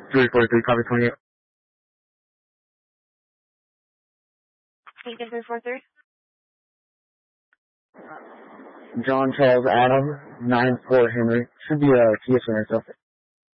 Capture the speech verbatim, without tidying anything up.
three forty-three, copy twenty-eight. Beacon three four three. John Charles Adam, nine four Henry. Should be a Kia Sorento.